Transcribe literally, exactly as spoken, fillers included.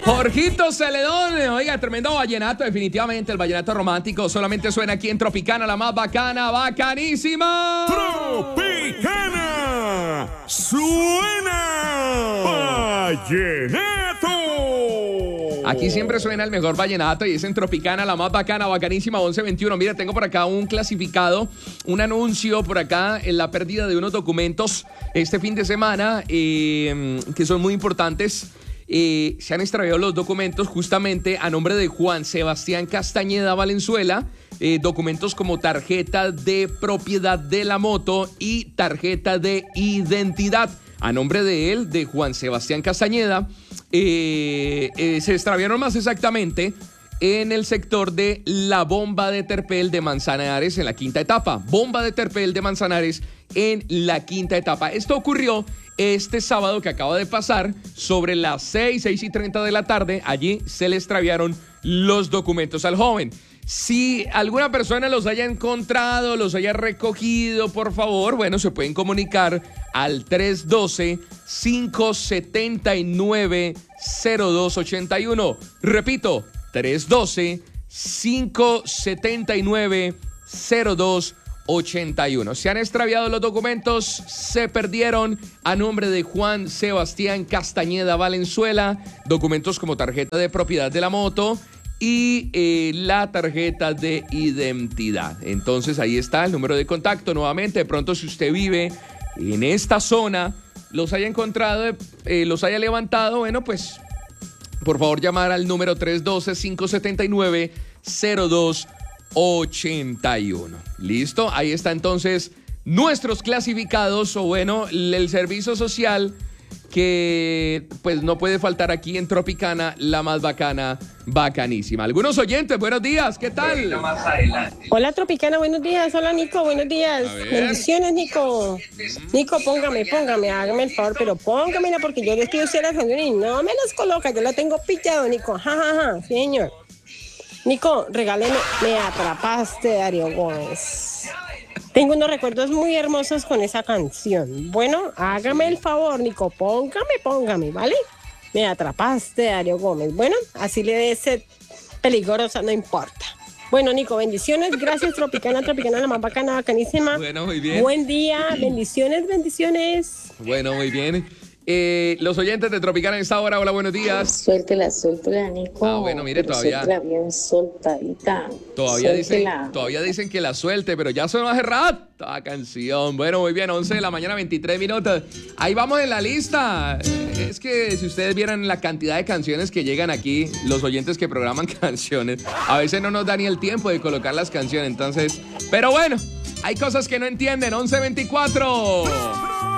Jorgito Celedón, oiga, tremendo vallenato, definitivamente el vallenato romántico solamente suena aquí en Tropicana, la más bacana, bacanísima. Tropicana, suena vallenato. Aquí siempre suena el mejor vallenato y es en Tropicana, la más bacana, bacanísima, once veintiuno. Mira, tengo por acá un clasificado, un anuncio por acá en la pérdida de unos documentos este fin de semana eh, que son muy importantes. Eh, se han extraviado los documentos justamente a nombre de Juan Sebastián Castañeda Valenzuela, eh, documentos como tarjeta de propiedad de la moto y tarjeta de identidad. A nombre de él, de Juan Sebastián Castañeda, eh, eh, se extraviaron más exactamente en el sector de la bomba de Terpel de Manzanares en la quinta etapa. Bomba de Terpel de Manzanares en la quinta etapa. Esto ocurrió este sábado que acaba de pasar, sobre las seis, seis y treinta de la tarde. Allí se le extraviaron los documentos al joven. Si alguna persona los haya encontrado, los haya recogido, por favor, bueno, se pueden comunicar al tres uno dos, cinco siete nueve, cero dos ocho uno. Repito, tres uno dos, cinco siete nueve, cero dos ocho uno. Se han extraviado los documentos, se perdieron a nombre de Juan Sebastián Castañeda Valenzuela, documentos como tarjeta de propiedad de la moto y eh, la tarjeta de identidad. Entonces ahí está el número de contacto nuevamente. De pronto, si usted vive en esta zona, los haya encontrado, eh, los haya levantado, bueno, pues por favor llamar al número tres uno dos, cinco siete nueve, cero dos ocho uno. Listo, ahí está entonces nuestros clasificados, o bueno, el servicio social que pues no puede faltar aquí en Tropicana, la más bacana, bacanísima. Algunos oyentes, buenos días, ¿qué tal? Hola Tropicana, buenos días. Hola Nico, buenos días. Bendiciones, Nico. Nico, póngame, póngame, hágame el favor, pero póngamela porque yo le estoy usando las canciones y no me las coloca, yo la tengo pillado, Nico. Ja, ja, ja, señor. Nico, regáleme, me atrapaste, Darío Gómez. Tengo unos recuerdos muy hermosos con esa canción. Bueno, hágame el favor, Nico, póngame, póngame, ¿vale? Me atrapaste, Darío Gómez. Bueno, así le dé ese peligrosa, no importa. Bueno, Nico, bendiciones. Gracias, Tropicana, Tropicana, la más bacana, bacanísima. Bueno, muy bien. Buen día, bendiciones, bendiciones. Bueno, muy bien. Eh, los oyentes de Tropicana en esta hora, hola, buenos días. Suéltela, suéltela, Nico. Ah, bueno, mire, pero todavía. Suéltela bien soltadita. Todavía dicen, Suéltela. todavía dicen que la suelte, pero ya sonó hace rato la canción. Bueno, muy bien, once de la mañana, veintitrés minutos. Ahí vamos en la lista. Es que si ustedes vieran la cantidad de canciones que llegan aquí, los oyentes que programan canciones, a veces no nos da ni el tiempo de colocar las canciones, entonces. Pero bueno, hay cosas que no entienden. once veinticuatro.